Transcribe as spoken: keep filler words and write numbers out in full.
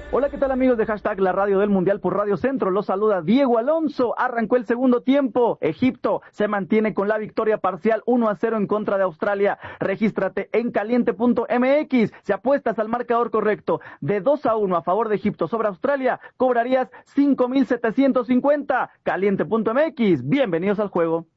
Hola, ¿qué tal amigos de Hashtag La Radio del Mundial por Radio Centro? Los saluda Diego Alonso. Arrancó el segundo tiempo. Egipto se mantiene con la victoria parcial uno a cero en contra de Australia. Regístrate en caliente punto m x. Si apuestas al marcador correcto de dos a uno a favor de Egipto sobre Australia, cobrarías cinco mil setecientos cincuenta. caliente punto m x. Bienvenidos al juego.